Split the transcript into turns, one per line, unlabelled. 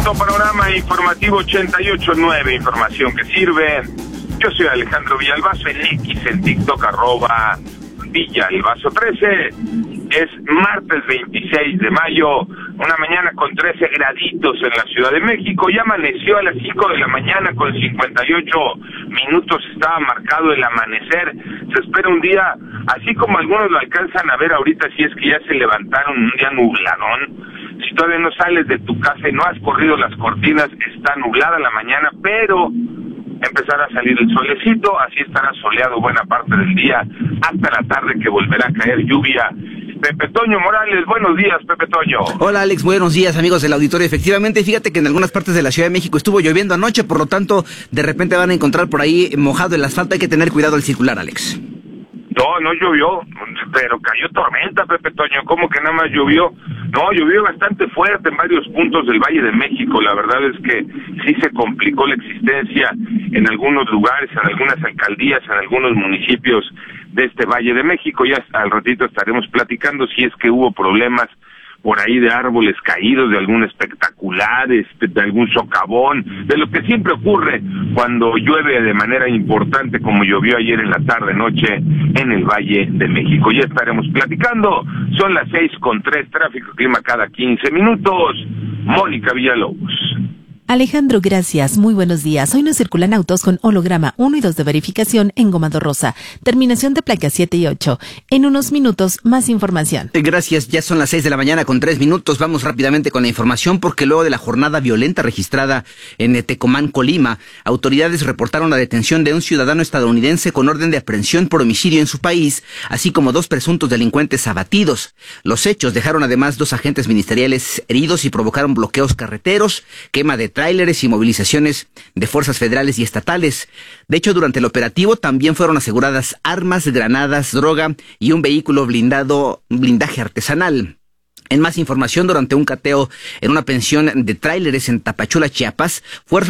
Quinto Panorama Informativo 88.9, información que sirve. Yo soy Alejandro Villalbazo, en X, en TikTok, @Villalbazo13. Es martes 26 de mayo, una mañana con 13 graditos en la Ciudad de México. Ya amaneció a las 5 de la mañana con 58 minutos, estaba marcado el amanecer. Se espera un día, así como algunos lo alcanzan a ver ahorita, si es que ya se levantaron, un día nubladón. Si todavía no sales de tu casa y no has corrido las cortinas, está nublada la mañana, pero empezará a salir el solecito, así estará soleado buena parte del día, hasta la tarde que volverá a caer lluvia. Pepe Toño Morales, buenos días, Pepe Toño.
Hola, Alex, buenos días, amigos del auditorio. Efectivamente, fíjate que en algunas partes de la Ciudad de México estuvo lloviendo anoche, por lo tanto, de repente van a encontrar por ahí mojado el asfalto. Hay que tener cuidado al circular, Alex.
No llovió, pero cayó tormenta, Pepe Toño. ¿Cómo que nada más llovió? No, llovió bastante fuerte en varios puntos del Valle de México. La verdad es que sí se complicó la existencia en algunos lugares, en algunas alcaldías, en algunos municipios de este Valle de México. Ya al ratito estaremos platicando si es que hubo problemas por ahí de árboles caídos, de algún espectacular, de algún socavón, de lo que siempre ocurre cuando llueve de manera importante, como llovió ayer en la tarde-noche en el Valle de México. Ya estaremos platicando. Son las 6:03, tráfico y clima cada 15 minutos. Mónica Villalobos.
Alejandro, gracias. Muy buenos días. Hoy nos circulan autos con holograma 1 y 2 de verificación en Gomado Rosa. Terminación de placas 7 y 8. En unos minutos, más información.
Gracias. Ya son las 6 de la mañana con 3 minutos. Vamos rápidamente con la información porque luego de la jornada violenta registrada en Tecomán, Colima, autoridades reportaron la detención de un ciudadano estadounidense con orden de aprehensión por homicidio en su país, así como 2 presuntos delincuentes abatidos. Los hechos dejaron además 2 agentes ministeriales heridos y provocaron bloqueos carreteros, quema de tráileres y movilizaciones de fuerzas federales y estatales. De hecho, durante el operativo también fueron aseguradas armas, granadas, droga y un vehículo blindaje artesanal. En más información, durante un cateo en una pensión de tráileres en Tapachula, Chiapas, fuerzas